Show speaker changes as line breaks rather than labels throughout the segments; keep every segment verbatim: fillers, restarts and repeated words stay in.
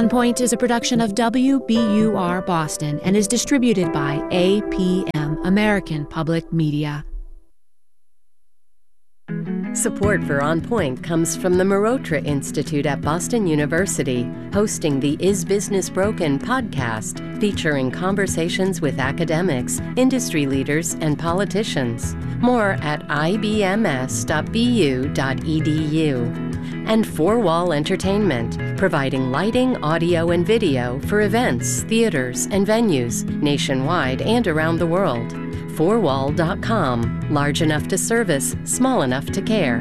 On Point is a production of W B U R Boston and is distributed by A P M, American Public Media.
Support for On Point comes from the Marotra Institute at Boston University, hosting the Is Business Broken podcast, featuring conversations with academics, industry leaders, and politicians. More at I B M S dot B U dot E D U. And Four Wall Entertainment, providing lighting, audio, and video for events, theaters, and venues nationwide and around the world. four wall dot com, large enough to service, small enough to care.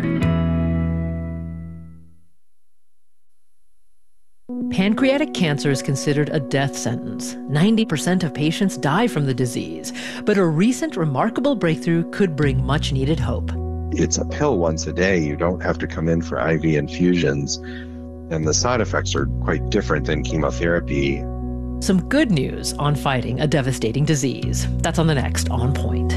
Pancreatic cancer is considered a death sentence. ninety percent of patients die from the disease, but a recent remarkable breakthrough could bring much-needed hope.
It's a pill once a day. You don't have to come in for I V infusions, and the side effects are quite different than chemotherapy.
Some good news on fighting a devastating disease. That's on the next On Point.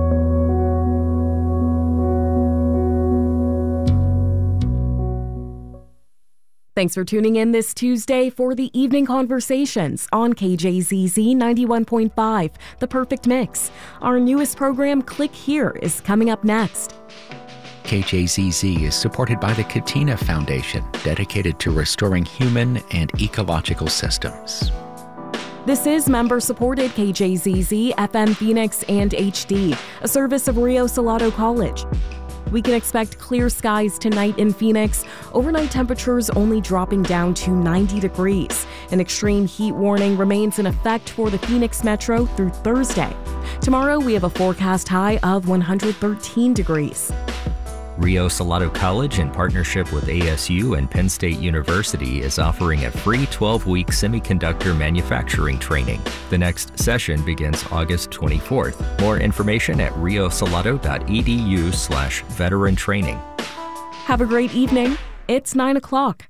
Thanks for tuning in this Tuesday for the Evening Conversations on K J Z Z ninety-one point five, The Perfect Mix. Our newest program, Click Here, is coming up next.
K J Z Z is supported by the Katina Foundation, dedicated to restoring human and ecological systems.
This is member-supported K J Z Z, F M Phoenix, and H D, a service of Rio Salado College. We can expect clear skies tonight in Phoenix, overnight temperatures only dropping down to ninety degrees. An extreme heat warning remains in effect for the Phoenix Metro through Thursday. Tomorrow, we have a forecast high of one hundred thirteen degrees.
Rio Salado College, in partnership with A S U and Penn State University, is offering a free twelve-week semiconductor manufacturing training. The next session begins August twenty-fourth. More information at riosalado.edu slash veteran training.
Have a great evening. It's nine o'clock.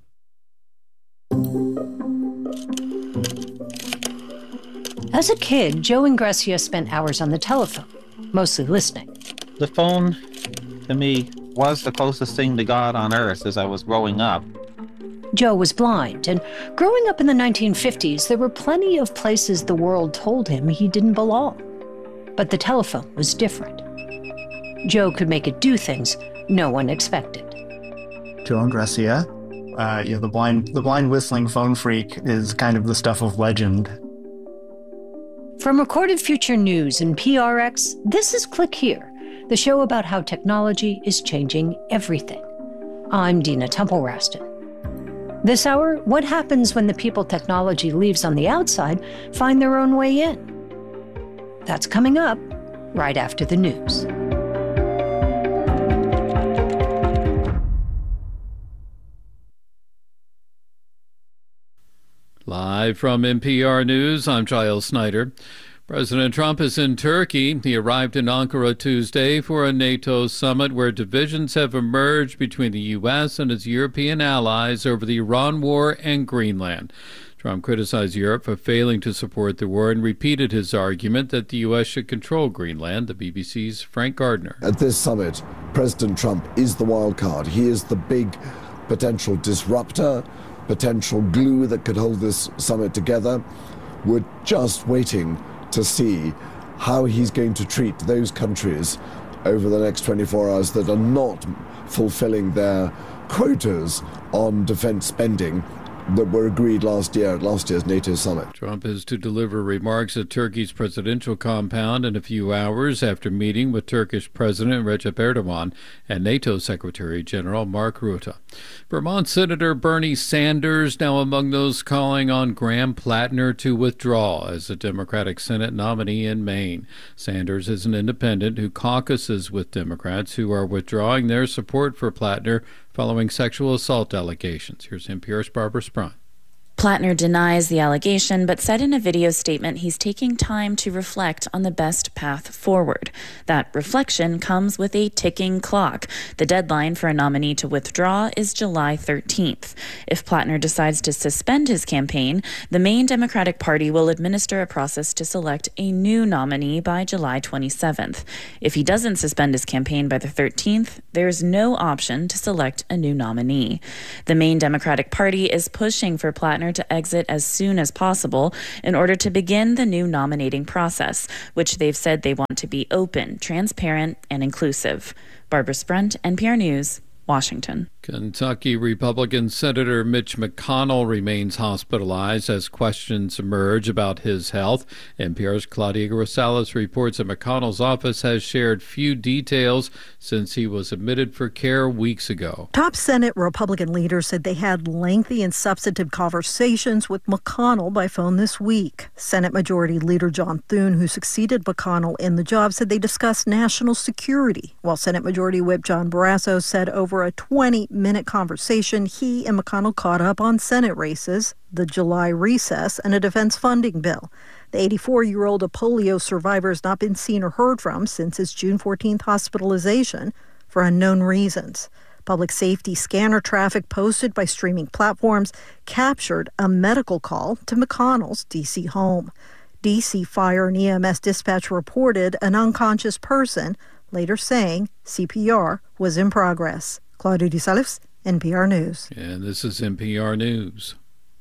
As a kid, Joe Ingressia spent hours on the telephone, mostly listening.
The phone, to me, was the closest thing to God on earth as I was growing up.
Joe was blind, and growing up in the nineteen fifties, there were plenty of places the world told him he didn't belong. But the telephone was different. Joe could make it do things no one expected.
Joe Ingressia, uh, you know, the blind, the blind whistling phone freak is kind of the stuff of legend.
From Recorded Future News and P R X, this is Click Here, the show about how technology is changing everything. I'm Dina Temple-Raston. This hour, what happens when the people technology leaves on the outside find their own way in? That's coming up right after the news.
Live from N P R News, I'm Giles Snyder. President Trump is in Turkey. He arrived in Ankara Tuesday for a NATO summit where divisions have emerged between the U S and its European allies over the Iran war and Greenland. Trump criticized Europe for failing to support the war and repeated his argument that the U S should control Greenland. The B B C's Frank Gardner.
At this summit, President Trump is the wild card. He is the big potential disruptor, potential glue that could hold this summit together. We're just waiting to see how he's going to treat those countries over the next twenty-four hours that are not fulfilling their quotas on defense spending that were agreed last year at last year's NATO summit.
Trump is to deliver remarks at Turkey's presidential compound in a few hours after meeting with Turkish President Recep Erdogan and NATO Secretary General Mark Rutte. Vermont Senator Bernie Sanders now among those calling on Graham Plattner to withdraw as a Democratic Senate nominee in Maine. Sanders is an independent who caucuses with Democrats who are withdrawing their support for Plattner following sexual assault allegations. Here's N P R's Barbara Spron.
Plattner denies the allegation, but said in a video statement he's taking time to reflect on the best path forward. That reflection comes with a ticking clock. The deadline for a nominee to withdraw is July thirteenth. If Plattner decides to suspend his campaign, the Maine Democratic Party will administer a process to select a new nominee by July twenty-seventh. If he doesn't suspend his campaign by the thirteenth, there's no option to select a new nominee. The Maine Democratic Party is pushing for Plattner Center to exit as soon as possible in order to begin the new nominating process, which they've said they want to be open, transparent, and inclusive. Barbara Sprunt, N P R News, Washington.
Kentucky Republican Senator Mitch McConnell remains hospitalized as questions emerge about his health. N P R's Claudia Rosales reports that McConnell's office has shared few details since he was admitted for care weeks ago.
Top Senate Republican leaders said they had lengthy and substantive conversations with McConnell by phone this week. Senate Majority Leader John Thune, who succeeded McConnell in the job, said they discussed national security, while Senate Majority Whip John Barrasso said over a twenty minute conversation, he and McConnell caught up on Senate races, the July recess, and a defense funding bill. The eighty-four-year-old a polio survivor has not been seen or heard from since his June fourteenth hospitalization for unknown reasons. Public safety scanner traffic posted by streaming platforms captured a medical call to McConnell's D C home. D C Fire and E M S dispatch reported an unconscious person, later saying C P R was in progress. Claudia Rosales, N P R News.
And this is N P R News.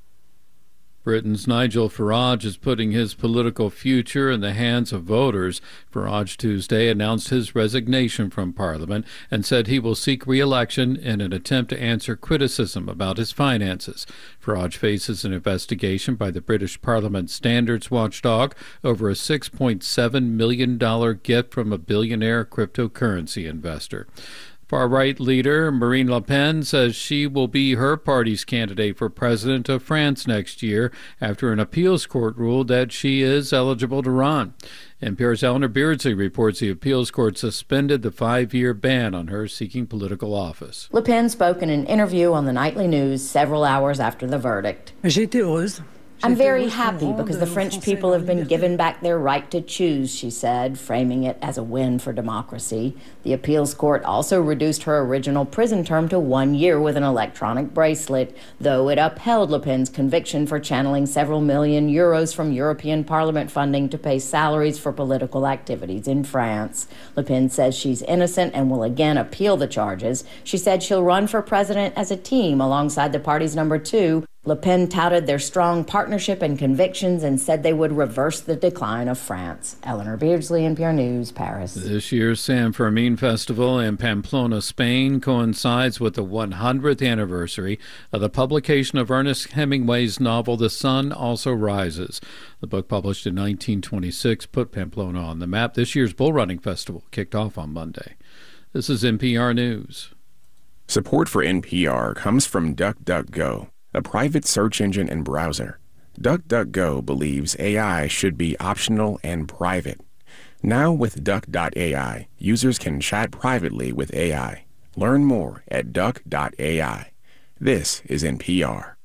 Britain's Nigel Farage is putting his political future in the hands of voters. Farage Tuesday announced his resignation from Parliament and said he will seek re-election in an attempt to answer criticism about his finances. Farage faces an investigation by the British Parliament Standards Watchdog over a six point seven million dollars gift from a billionaire cryptocurrency investor. Far-right leader Marine Le Pen says she will be her party's candidate for president of France next year after an appeals court ruled that she is eligible to run. N P R's Eleanor Beardsley reports the appeals court suspended the five-year ban on her seeking political office.
Le Pen spoke in an interview on the Nightly News several hours after the verdict.
J'étais heureuse.
I'm very happy because the French people have been given back their right to choose, she said, framing it as a win for democracy. The appeals court also reduced her original prison term to one year with an electronic bracelet, though it upheld Le Pen's conviction for channeling several million euros from European Parliament funding to pay salaries for political activities in France. Le Pen says she's innocent and will again appeal the charges. She said she'll run for president as a team alongside the party's number two. Le Pen touted their strong partnership and convictions and said they would reverse the decline of France. Eleanor Beardsley, N P R News, Paris.
This year's San Fermin Festival in Pamplona, Spain, coincides with the one hundredth anniversary of the publication of Ernest Hemingway's novel The Sun Also Rises. The book, published in nineteen twenty-six, put Pamplona on the map. This year's Bull Running Festival kicked off on Monday. This is N P R News.
Support for N P R comes from DuckDuckGo, a private search engine and browser. DuckDuckGo believes A I should be optional and private. Now with Duck dot A I, users can chat privately with A I. Learn more at Duck dot A I. This is N P R.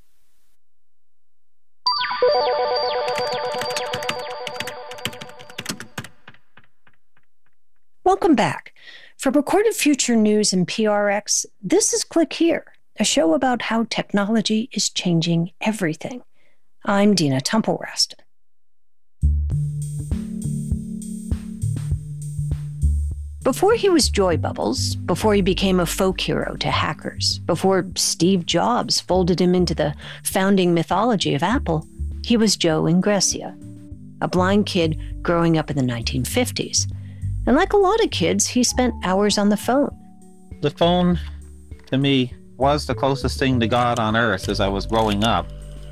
Welcome back. For Recorded Future News and P R X, this is Click Here, a show about how technology is changing everything. I'm Dina Temple-Raston. Before he was Joy Bubbles, before he became a folk hero to hackers, before Steve Jobs folded him into the founding mythology of Apple, he was Joe Ingressia, a blind kid growing up in the nineteen fifties. And like a lot of kids, he spent hours on the phone.
The phone, to me, was the closest thing to God on earth as I was growing up.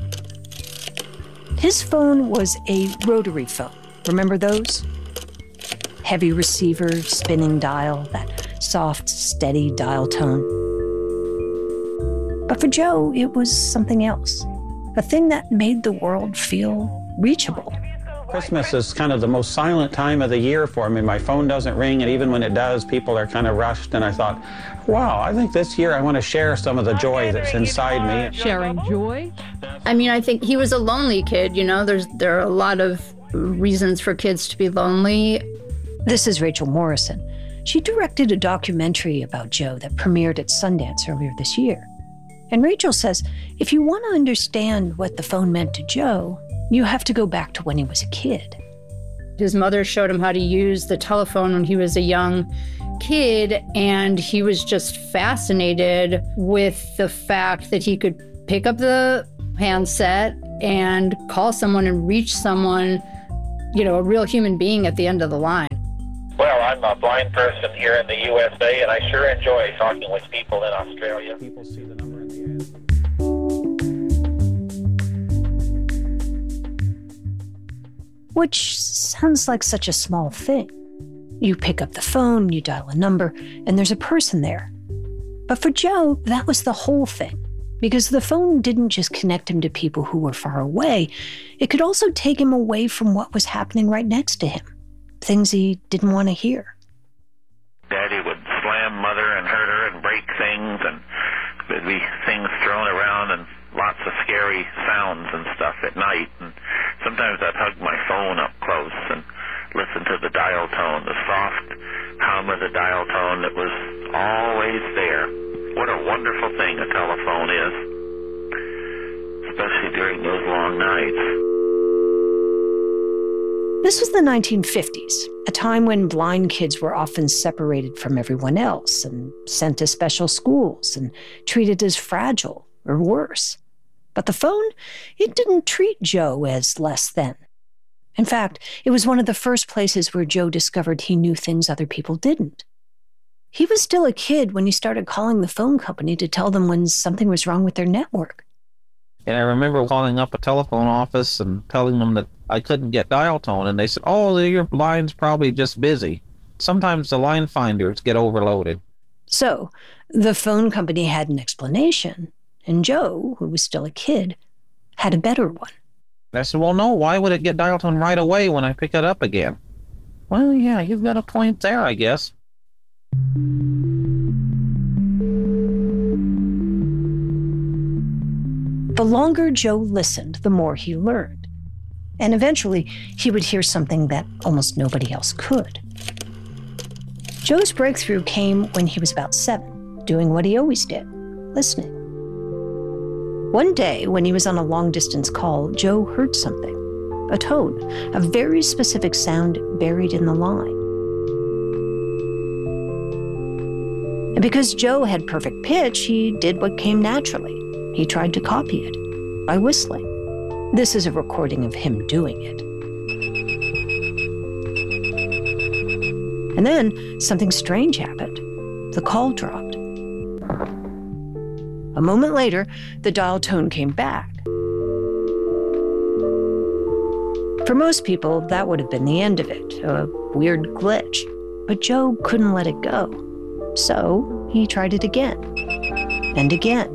His phone was a rotary phone. Remember those? Heavy receiver, spinning dial, that soft, steady dial tone. But for Joe, it was something else. A thing that made the world feel reachable.
Christmas is kind of the most silent time of the year for me. My phone doesn't ring, and even when it does, people are kind of rushed. And I thought, wow, I think this year I want to share some of the joy that's inside me.
Sharing joy? I mean, I think he was a lonely kid, you know. There's There are a lot of reasons for kids to be lonely.
This is Rachel Morrison. She directed a documentary about Joe that premiered at Sundance earlier this year. And Rachel says, if you want to understand what the phone meant to Joe, you have to go back to when he was a kid.
His mother showed him how to use the telephone when he was a young kid, and he was just fascinated with the fact that he could pick up the handset and call someone and reach someone, you know, a real human being at the end of the line.
Well, I'm a blind person here in the U S A, and I sure enjoy talking with people in Australia.
People see the number in the ad.
Which sounds like such a small thing. You pick up the phone, you dial a number, and there's a person there. But for Joe, that was the whole thing. Because the phone didn't just connect him to people who were far away, it could also take him away from what was happening right next to him. Things he didn't want to hear.
Daddy would slam Mother and hurt her and break things, and there'd be things thrown around and lots of scary sounds and stuff at night. And sometimes I'd hug my phone up close and listen to the dial tone, the soft hum of the dial tone that was always there. What a wonderful thing a telephone is, especially during those long nights.
This was the nineteen fifties, a time when blind kids were often separated from everyone else and sent to special schools and treated as fragile or worse. But the phone, it didn't treat Joe as less than. In fact, it was one of the first places where Joe discovered he knew things other people didn't. He was still a kid when he started calling the phone company to tell them when something was wrong with their network.
And I remember calling up a telephone office and telling them that I couldn't get dial tone, and they said, oh, your line's probably just busy. Sometimes the line finders get overloaded.
So the phone company had an explanation, and Joe, who was still a kid, had a better one.
I said, well, no, why would it get dial tone right away when I pick it up again? Well, yeah, you've got a point there, I guess.
The longer Joe listened, the more he learned. And eventually, he would hear something that almost nobody else could. Joe's breakthrough came when he was about seven, doing what he always did, listening. One day, when he was on a long-distance call, Joe heard something, a tone, a very specific sound buried in the line. And because Joe had perfect pitch, he did what came naturally. He tried to copy it by whistling. This is a recording of him doing it. And then something strange happened. The call dropped. A moment later, the dial tone came back. For most people, that would have been the end of it, a weird glitch. But Joe couldn't let it go. So he tried it again and again.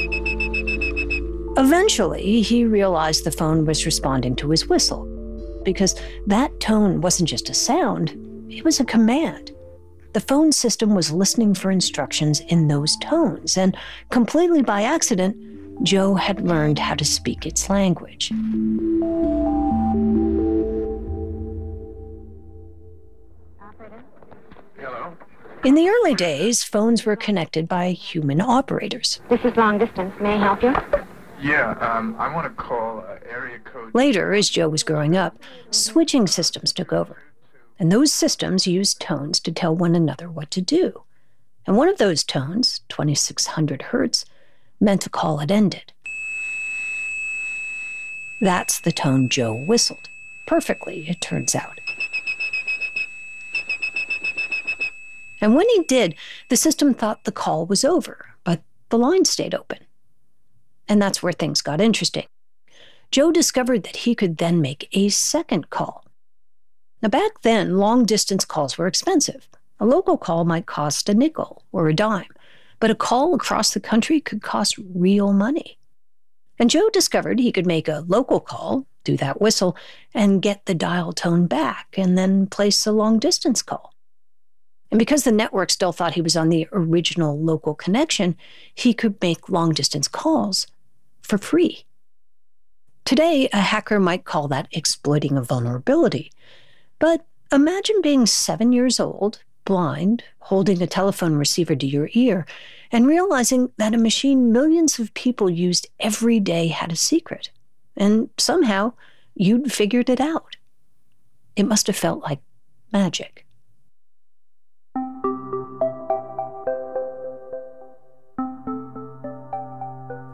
Eventually, he realized the phone was responding to his whistle, because that tone wasn't just a sound, it was a command. The phone system was listening for instructions in those tones, and completely by accident, Joe had learned how to speak its language.
Hello?
In the early days, phones were connected by human operators.
This is long distance. May I help you?
Yeah, um, I want to call uh, area code...
Later, as Joe was growing up, switching systems took over. And those systems used tones to tell one another what to do. And one of those tones, twenty-six hundred hertz, meant the call had ended. That's the tone Joe whistled. Perfectly, it turns out. And when he did, the system thought the call was over, but the line stayed open. And that's where things got interesting. Joe discovered that he could then make a second call. Now, back then, long-distance calls were expensive. A local call might cost a nickel or a dime, but a call across the country could cost real money. And Joe discovered he could make a local call, do that whistle, and get the dial tone back, and then place a long-distance call. And because the network still thought he was on the original local connection, he could make long-distance calls for free. Today, a hacker might call that exploiting a vulnerability. But imagine being seven years old, blind, holding a telephone receiver to your ear, and realizing that a machine millions of people used every day had a secret. And somehow, you'd figured it out. It must have felt like magic.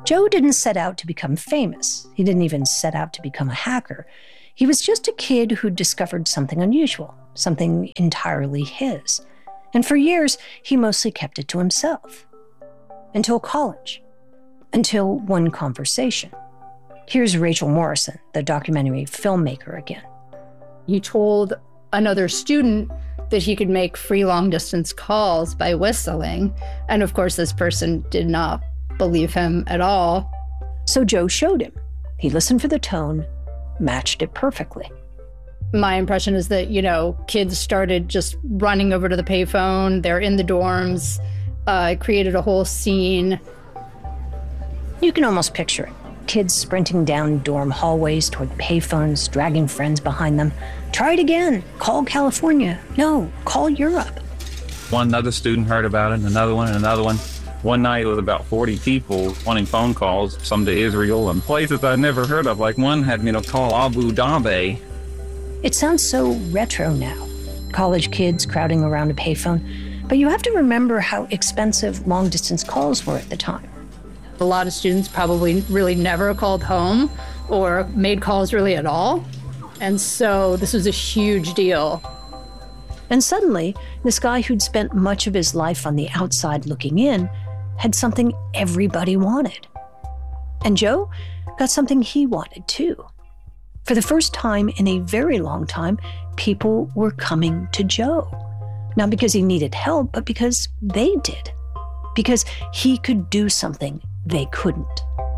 Joe didn't set out to become famous. He didn't even set out to become a hacker. He was just a kid who discovered something unusual, something entirely his. And for years, he mostly kept it to himself. Until college. Until one conversation. Here's Rachel Morrison, the documentary filmmaker again.
He told another student that he could make free long-distance calls by whistling. And of course, this person did not believe him at all.
So Joe showed him. He listened for the tone, matched it perfectly.
My impression is that, you know, kids started just running over to the payphone. They're in the dorms. Uh, it created a whole scene.
You can almost picture it. Kids sprinting down dorm hallways toward payphones, dragging friends behind them. Try it again. Call California. No, call Europe.
One other student heard about it, another one, and another one. One night with about forty people wanting phone calls, some to Israel and places I'd never heard of. Like one had me to call Abu Dhabi.
It sounds so retro now. College kids crowding around a payphone. But you have to remember how expensive long-distance calls were at the time.
A lot of students probably really never called home or made calls really at all. And so this was a huge deal.
And suddenly, this guy who'd spent much of his life on the outside looking in had something everybody wanted. And Joe got something he wanted too. For the first time in a very long time, people were coming to Joe. Not because he needed help, but because they did. Because he could do something they couldn't.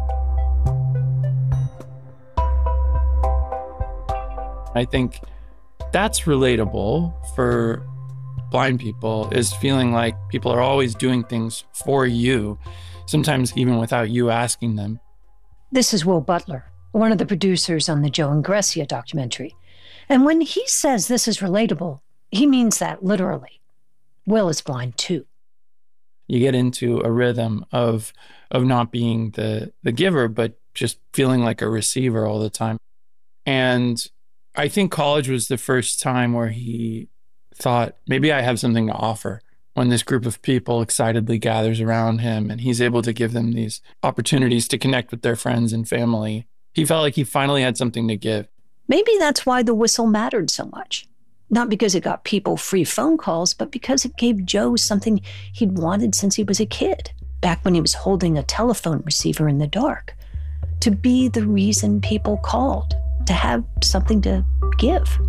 I think that's relatable for blind people, is feeling like people are always doing things for you, sometimes even without you asking them.
This is Will Butler, one of the producers on the Joe and Grecia documentary. And when he says this is relatable, he means that literally. Will is blind too.
You get into a rhythm of of not being the the giver, but just feeling like a receiver all the time. And I think college was the first time where he thought, maybe I have something to offer, when this group of people excitedly gathers around him and he's able to give them these opportunities to connect with their friends and family. He felt like he finally had something to give.
Maybe that's why the whistle mattered so much. Not because it got people free phone calls, but because it gave Joe something he'd wanted since he was a kid, back when he was holding a telephone receiver in the dark. To be the reason people called, to have something to give.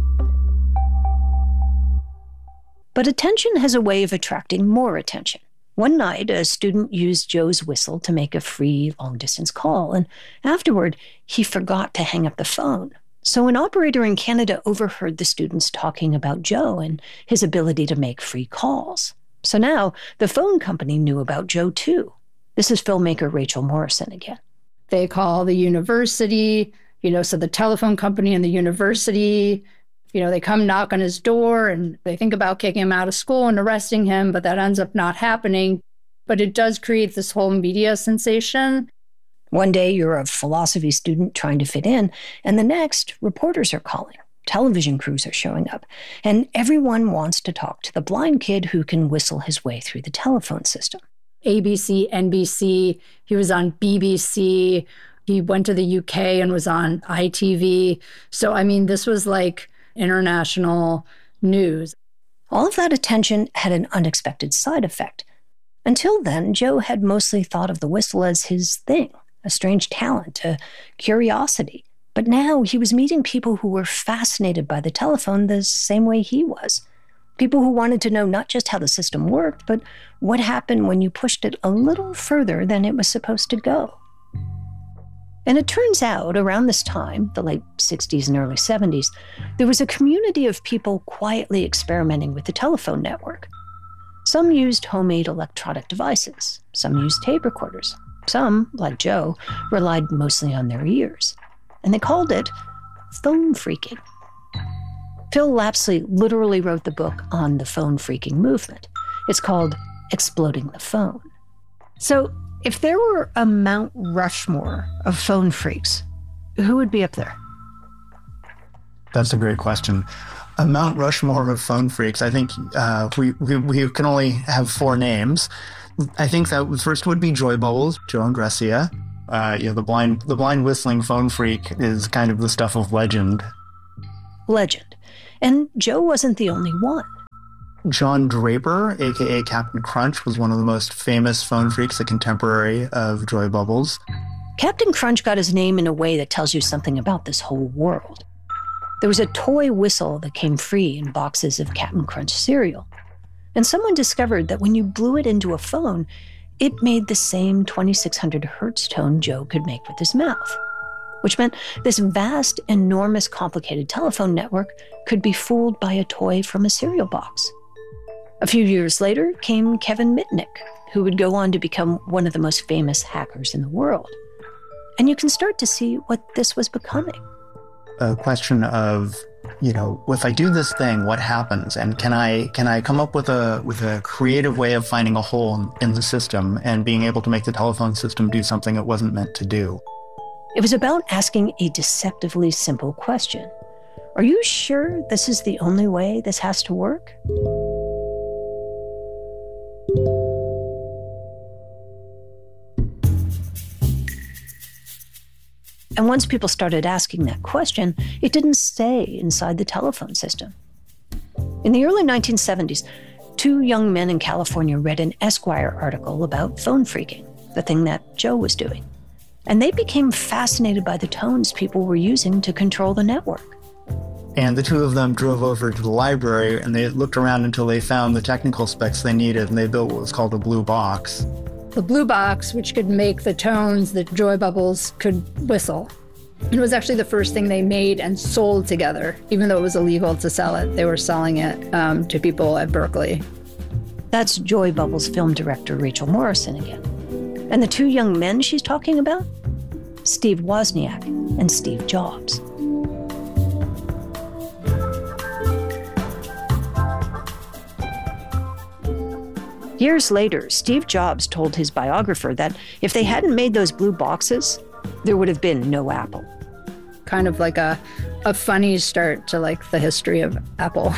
But attention has a way of attracting more attention. One night, a student used Joe's whistle to make a free long-distance call, and afterward, he forgot to hang up the phone. So an operator in Canada overheard the students talking about Joe and his ability to make free calls. So now the phone company knew about Joe too. This is filmmaker Rachel Morrison again.
They call the university, you know, so the telephone company and the university, you know, they come knock on his door and they think about kicking him out of school and arresting him, but that ends up not happening. But it does create this whole media sensation.
One day you're a philosophy student trying to fit in, and the next, reporters are calling. Television crews are showing up, and everyone wants to talk to the blind kid who can whistle his way through the telephone system.
A B C, N B C, he was on B B C, he went to the U K and was on I T V. So, I mean, this was like international news.
All of that attention had an unexpected side effect. Until then, Joe had mostly thought of the whistle as his thing, a strange talent, a curiosity. But now he was meeting people who were fascinated by the telephone the same way he was. People who wanted to know not just how the system worked, but what happened when you pushed it a little further than it was supposed to go. And it turns out, around this time, the late sixties and early seventies, there was a community of people quietly experimenting with the telephone network. Some used homemade electronic devices. Some used tape recorders. Some, like Joe, relied mostly on their ears. And they called it phone phreaking. Phil Lapsley literally wrote the book on the phone phreaking movement. It's called Exploding the Phone. So if there were a Mount Rushmore of phone phreaks, who would be up there?
That's a great question. A Mount Rushmore of phone phreaks, I think uh, we, we, we can only have four names. I think that first would be Joy Bubbles, Joe and Grecia. Uh, you know, the blind, the blind whistling phone freak is kind of the stuff of legend.
Legend. And Joe wasn't the only one.
John Draper, a k a. Captain Crunch, was one of the most famous phone freaks, a contemporary of Joy Bubbles.
Captain Crunch got his name in a way that tells you something about this whole world. There was a toy whistle that came free in boxes of Captain Crunch cereal. And someone discovered that when you blew it into a phone, it made the same twenty-six hundred hertz tone Joe could make with his mouth, which meant this vast, enormous, complicated telephone network could be fooled by a toy from a cereal box. A few years later came Kevin Mitnick, who would go on to become one of the most famous hackers in the world. And you can start to see what this was becoming.
A question of, you know, if I do this thing, what happens? And can I can I come up with a with a creative way of finding a hole in the system and being able to make the telephone system do something it wasn't meant to do?
It was about asking a deceptively simple question. Are you sure this is the only way this has to work? And once people started asking that question, it didn't stay inside the telephone system. In the early nineteen seventies, two young men in California read an Esquire article about phone phreaking, the thing that Joe was doing. And they became fascinated by the tones people were using to control the network.
And the two of them drove over to the library and they looked around until they found the technical specs they needed, and they built what was called a blue box.
The blue box, which could make the tones that Joy Bubbles could whistle. It was actually the first thing they made and sold together. Even though it was illegal to sell it, they were selling it um, to people at Berkeley.
That's Joy Bubbles film director Rachel Morrison again. And the two young men she's talking about? Steve Wozniak and Steve Jobs. Years later, Steve Jobs told his biographer that if they hadn't made those blue boxes, there would have been no Apple.
Kind of like a, a funny start to like the history of Apple.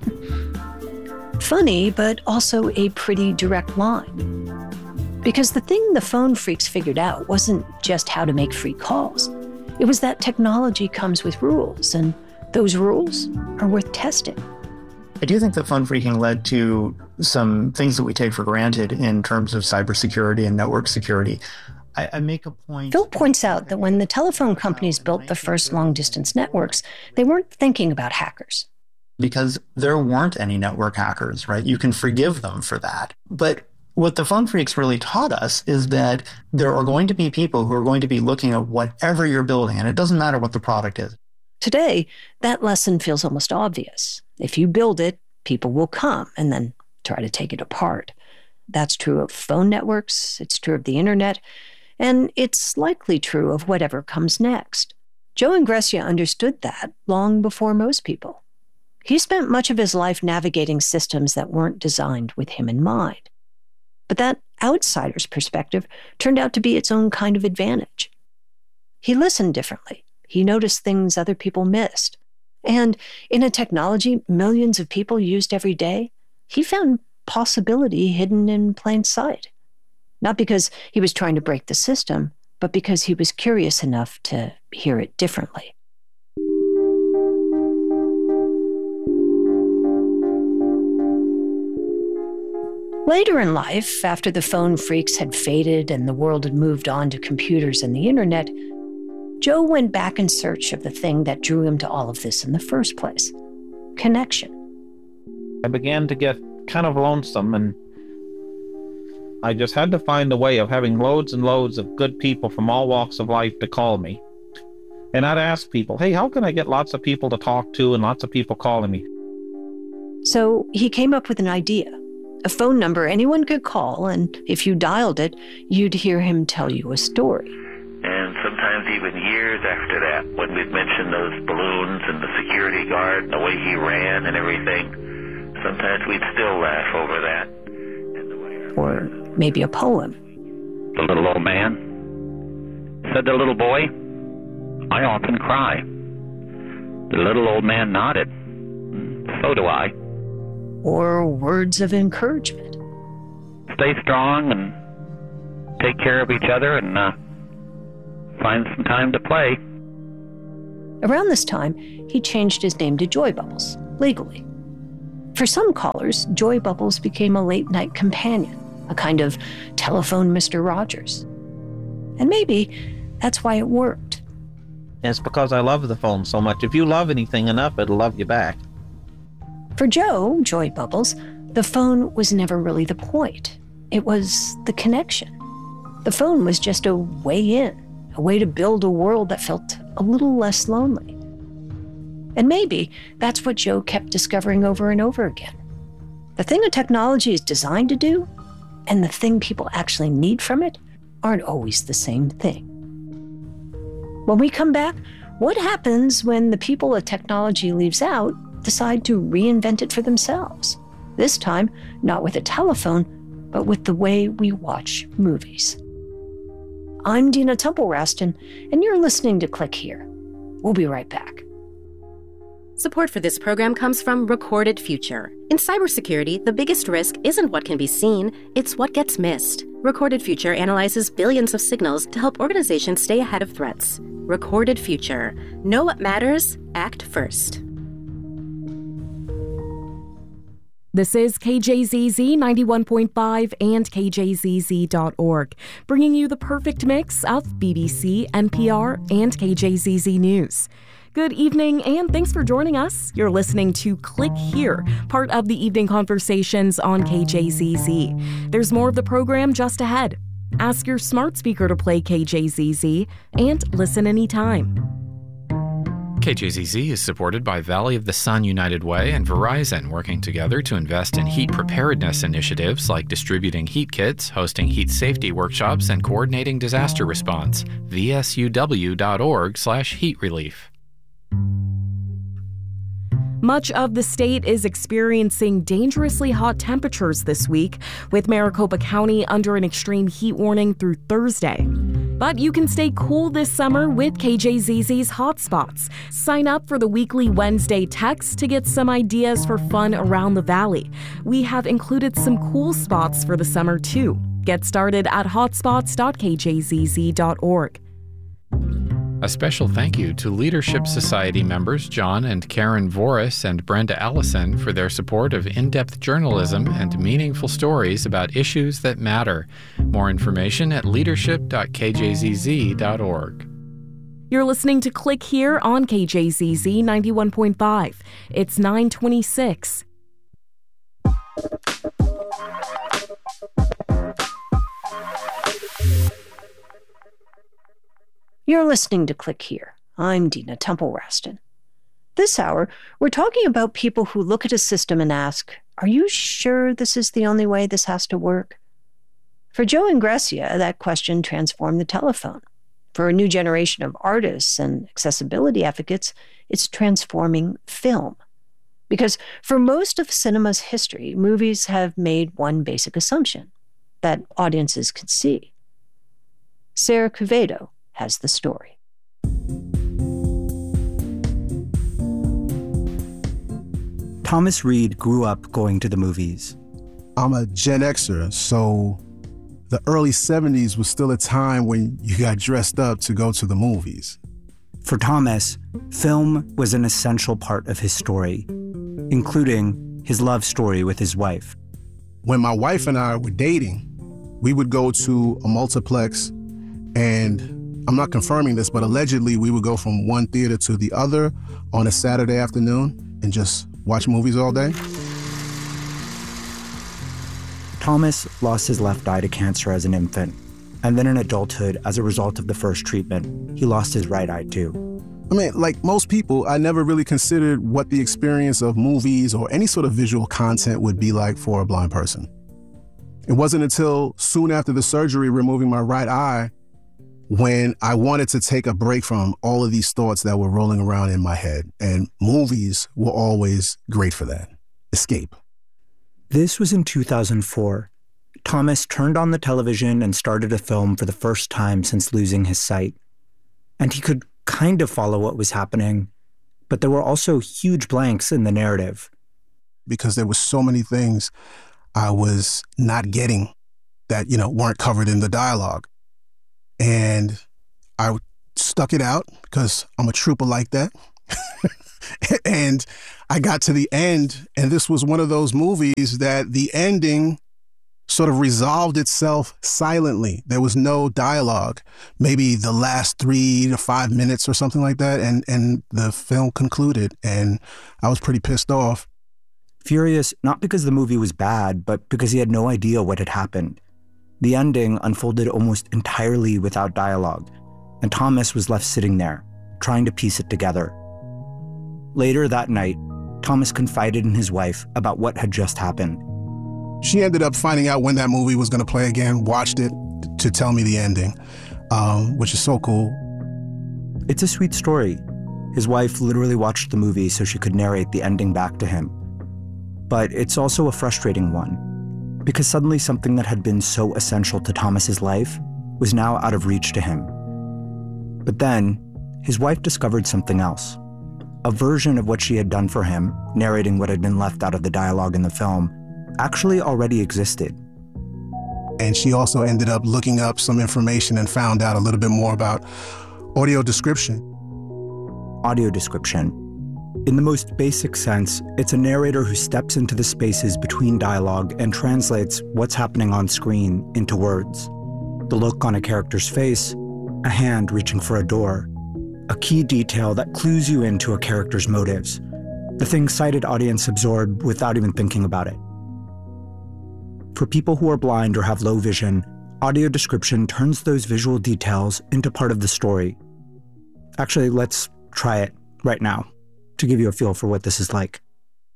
Funny, but also a pretty direct line. Because the thing the phone freaks figured out wasn't just how to make free calls. It was that technology comes with rules, and those rules are worth testing.
I do think that phone phreaking led to some things that we take for granted in terms of cybersecurity and network security. I, I make a point...
Phil points out that when the telephone companies built the first long-distance networks, they weren't thinking about hackers.
Because there weren't any network hackers, right? You can forgive them for that. But what the phone phreaks really taught us is that there are going to be people who are going to be looking at whatever you're building, and it doesn't matter what the product is.
Today, that lesson feels almost obvious. If you build it, people will come and then try to take it apart. That's true of phone networks, it's true of the internet, and it's likely true of whatever comes next. Joe Ingressia understood that long before most people. He spent much of his life navigating systems that weren't designed with him in mind. But that outsider's perspective turned out to be its own kind of advantage. He listened differently. He noticed things other people missed. And in a technology millions of people used every day, he found possibility hidden in plain sight. Not because he was trying to break the system, but because he was curious enough to hear it differently. Later in life, after the phone freaks had faded and the world had moved on to computers and the internet, Joe went back in search of the thing that drew him to all of this in the first place: connection.
I began to get kind of lonesome, and I just had to find a way of having loads and loads of good people from all walks of life to call me. And I'd ask people, hey, how can I get lots of people to talk to and lots of people calling me?
So he came up with an idea, a phone number anyone could call, and if you dialed it, you'd hear him tell you a story.
And sometimes even years after that, when we'd mention those balloons and the security guard and the way he ran and everything, sometimes we'd still laugh over that.
Or maybe a poem.
The little old man said to the little boy, I often cry. The little old man nodded. So do I.
Or words of encouragement.
Stay strong and take care of each other, and uh, find some time to play.
Around this time, he changed his name to Joy Bubbles, legally. For some callers, Joy Bubbles became a late-night companion, a kind of telephone Mister Rogers. And maybe that's why it worked.
It's because I love the phone so much. If you love anything enough, it'll love you back.
For Joe, Joy Bubbles, the phone was never really the point. It was the connection. The phone was just a way in, a way to build a world that felt a little less lonely. And maybe that's what Joe kept discovering over and over again. The thing a technology is designed to do and the thing people actually need from it aren't always the same thing. When we come back, what happens when the people a technology leaves out decide to reinvent it for themselves? This time, not with a telephone, but with the way we watch movies. I'm Dina Temple-Raston, and you're listening to Click Here. We'll be right back.
Support for this program comes from Recorded Future. In cybersecurity, the biggest risk isn't what can be seen, it's what gets missed. Recorded Future analyzes billions of signals to help organizations stay ahead of threats. Recorded Future. Know what matters, act first.
This is K J Z Z ninety-one point five and K J Z Z dot org, bringing you the perfect mix of B B C, N P R, and K J Z Z News. Good evening, and thanks for joining us. You're listening to Click Here, part of the evening conversations on K J Z Z. There's more of the program just ahead. Ask your smart speaker to play K J Z Z and listen anytime.
K J Z Z is supported by Valley of the Sun United Way and Verizon, working together to invest in heat preparedness initiatives like distributing heat kits, hosting heat safety workshops, and coordinating disaster response. V S U W dot org slash heat relief.
Much of the state is experiencing dangerously hot temperatures this week, with Maricopa County under an extreme heat warning through Thursday. But you can stay cool this summer with K J Z Z's Hotspots. Sign up for the weekly Wednesday text to get some ideas for fun around the valley. We have included some cool spots for the summer, too. Get started at hotspots dot K J Z Z dot org.
A special thank you to Leadership Society members John and Karen Voris and Brenda Allison for their support of in-depth journalism and meaningful stories about issues that matter. More information at leadership dot K J Z Z dot org.
You're listening to Click Here on K J Z Z ninety-one point five. It's nine twenty-six.
You're listening to Click Here. I'm Dina Temple-Raston. This hour, we're talking about people who look at a system and ask, are you sure this is the only way this has to work? For Joe and Grecia, that question transformed the telephone. For a new generation of artists and accessibility advocates, it's transforming film. Because for most of cinema's history, movies have made one basic assumption, that audiences could see. Sarah Quevedo has the story.
Thomas Reed grew up going to the movies.
I'm a Gen Xer, so the early seventies was still a time when you got dressed up to go to the movies.
For Thomas, film was an essential part of his story, including his love story with his wife.
When my wife and I were dating, we would go to a multiplex, and I'm not confirming this, but allegedly we would go from one theater to the other on a Saturday afternoon and just watch movies all day.
Thomas lost his left eye to cancer as an infant, and then in adulthood, as a result of the first treatment, he lost his right eye too.
I mean, like most people, I never really considered what the experience of movies or any sort of visual content would be like for a blind person. It wasn't until soon after the surgery removing my right eye when I wanted to take a break from all of these thoughts that were rolling around in my head. And movies were always great for that. Escape.
This was in two thousand four. Thomas turned on the television and started a film for the first time since losing his sight. And he could kind of follow what was happening, but there were also huge blanks in the narrative.
Because there were so many things I was not getting that, you know, weren't covered in the dialogue. And I stuck it out because I'm a trooper like that. And I got to the end, and this was one of those movies that the ending sort of resolved itself silently. There was no dialogue, maybe the last three to five minutes or something like that, and, and the film concluded, and I was pretty pissed off.
Furious, not because the movie was bad, but because he had no idea what had happened. The ending unfolded almost entirely without dialogue, and Thomas was left sitting there, trying to piece it together. Later that night, Thomas confided in his wife about what had just happened.
She ended up finding out when that movie was going to play again, watched it to tell me the ending, um, which is so cool.
It's a sweet story. His wife literally watched the movie so she could narrate the ending back to him. But it's also a frustrating one, because suddenly something that had been so essential to Thomas's life was now out of reach to him. But then, his wife discovered something else. A version of what she had done for him, narrating what had been left out of the dialogue in the film, actually already existed.
And she also ended up looking up some information and found out a little bit more about audio description.
Audio description. In the most basic sense, it's a narrator who steps into the spaces between dialogue and translates what's happening on screen into words. The look on a character's face, a hand reaching for a door, a key detail that clues you into a character's motives, the thing sighted audience absorb without even thinking about it. For people who are blind or have low vision, audio description turns those visual details into part of the story. Actually, let's try it right now to give you a feel for what this is like.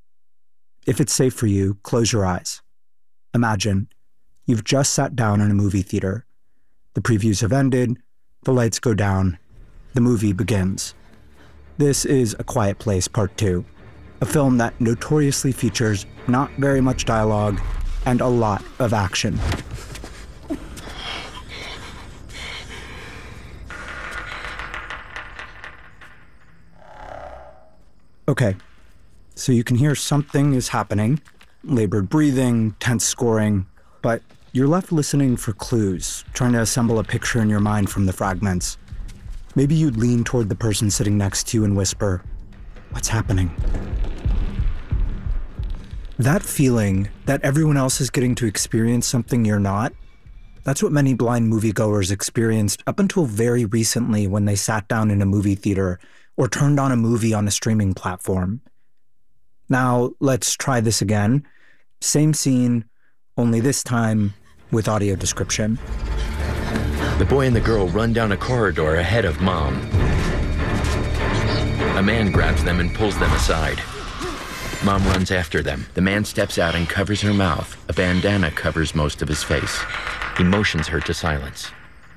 If it's safe for you, close your eyes. Imagine you've just sat down in a movie theater. The previews have ended, the lights go down, the movie begins. This is A Quiet Place Part two, a film that notoriously features not very much dialogue and a lot of action. Okay, so you can hear something is happening, labored breathing, tense scoring, but you're left listening for clues, trying to assemble a picture in your mind from the fragments. Maybe you'd lean toward the person sitting next to you and whisper, "What's happening?" That feeling that everyone else is getting to experience something you're not, that's what many blind moviegoers experienced up until very recently when they sat down in a movie theater or turned on a movie on a streaming platform. Now, let's try this again. Same scene, only this time with audio description.
The boy and the girl run down a corridor ahead of Mom. A man grabs them and pulls them aside. Mom runs after them. The man steps out and covers her mouth. A bandana covers most of his face. He motions her to silence.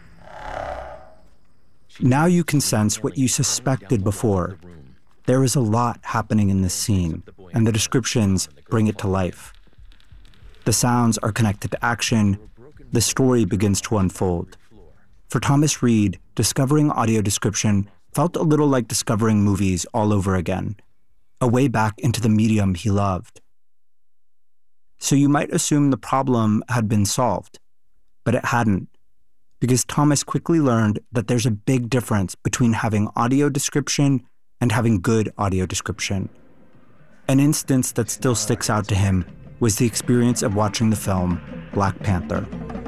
Now you can sense what you suspected before. There is a lot happening in this scene, and the descriptions bring it to life. The sounds are connected to action. The story begins to unfold. For Thomas Reed, discovering audio description felt a little like discovering movies all over again, a way back into the medium he loved. So you might assume the problem had been solved, but it hadn't, because Thomas quickly learned that there's a big difference between having audio description and having good audio description. An instance that still sticks out to him was the experience of watching the film Black Panther.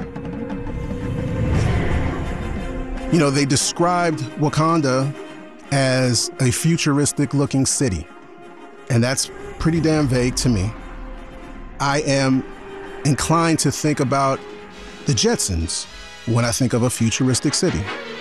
You know, they described Wakanda as a futuristic-looking city, and that's pretty damn vague to me. I am inclined to think about the Jetsons when I think of a futuristic city.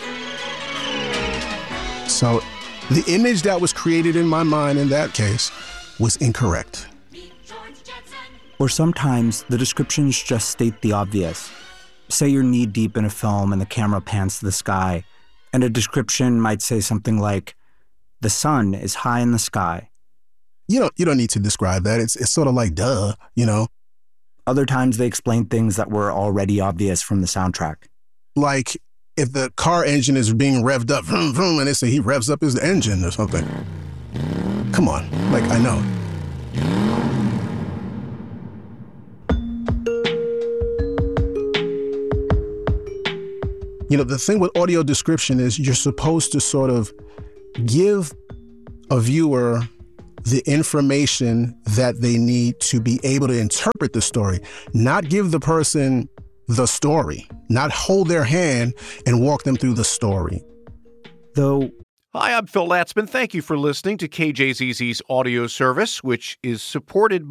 So the image that was created in my mind in that case was incorrect.
Or sometimes the descriptions just state the obvious. Say you're knee-deep in a film and the camera pans to the sky, and a description might say something like, "The sun is high in the sky."
You don't, you don't need to describe that. It's, it's sort of like, duh, you know?
Other times they explain things that were already obvious from the soundtrack.
Like if the car engine is being revved up, vroom, vroom, and they say he revs up his engine or something. Come on, like, I know. You know, the thing with audio description is you're supposed to sort of give a viewer the information that they need to be able to interpret the story, not give the person the story, not hold their hand and walk them through the story. Though.
Hi, I'm Phil Latzman. Thank you for listening to K J Z Z's audio service, which is supported by